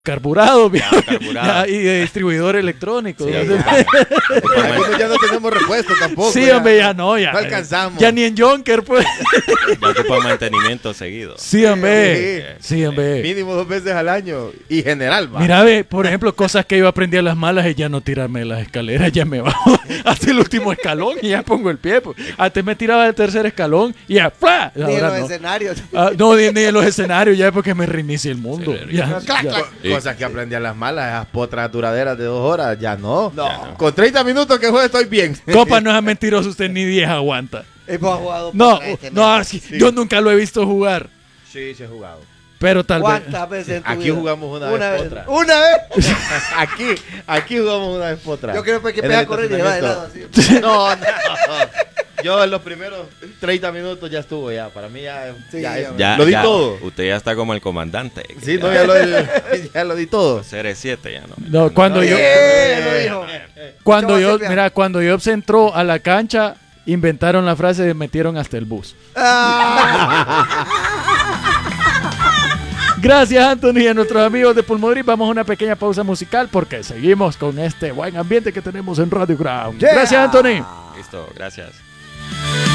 carburado, viejo. Carburado. Y de distribuidor electrónico. Sí, Algunos ya no tenemos repuesto tampoco. Sí, hombre, ya no, ya. No alcanzamos. Ya ni en Jonker, pues. Ya ocupa mantenimiento seguido. Sí, hombre. Sí, hombre. Mínimo 2 veces al año. Y general, va. Mira, ve, por ejemplo, cosas que yo aprendí a las malas es ya no tirarme de las escaleras, ya me bajo hasta el último escalón y ya pongo el pie. Pues. Antes me tiraba del tercer escalón y ya, ¡fla! Ni en Ahora los no. escenarios. No, ni en los escenarios, ya es porque me reinicia el mundo. Sí, Ya, clac, ya. clac. Cosas que aprendí a las malas, esas potras duraderas de 2 horas, ya no. No. Con 30 minutos que juegue estoy bien. Copa, no es mentiroso, usted ni 10 aguanta. Hemos jugado No, para este no, mes. sí, yo nunca lo he visto jugar, Sí, se ha jugado. pero tal vez. ¿Cuántas veces en tu Aquí vida? jugamos una vez potra. Una vez. aquí jugamos una vez potra. Yo creo que En pega a el correr y se va de lado estacionamiento. así. No. Yo en los primeros 30 minutos ya estuvo ya. Para mí ya, Sí, ya, ya, Ya, lo di ya, todo. Usted ya está como el comandante. Sí, no, ya lo di todo. CR7 ya no. No, cuando yo, Lo dijo. cuando Chava yo, Silvia. mira, cuando Jobs entró a la cancha, inventaron la frase de metieron hasta el bus. Gracias, Anthony, y a nuestros amigos de Pulmodri. Vamos a una pequeña pausa musical porque seguimos con este buen ambiente que tenemos en Radio Ground. Yeah. Gracias, Anthony. Listo, gracias.